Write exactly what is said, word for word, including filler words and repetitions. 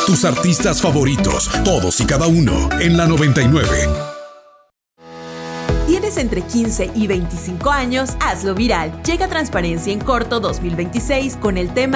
Tus artistas favoritos, todos y cada uno, en la noventa y nueve. ¿Tienes entre quince y veinticinco años? Hazlo viral. Llega Transparencia en Corto dos mil veintiséis con el tema